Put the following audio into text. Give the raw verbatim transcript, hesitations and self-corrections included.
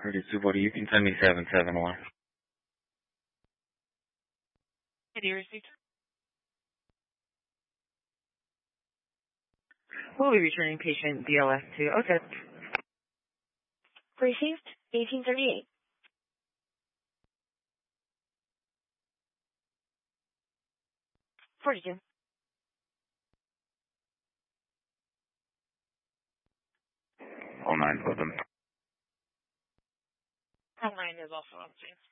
thirty-two, buddy. You can send me seven seven one. Did you receive? We'll be returning patient B L S to O T I P. Received eighteen thirty-eight. forty-two. Oh nine seven. Oh nine is also on scene.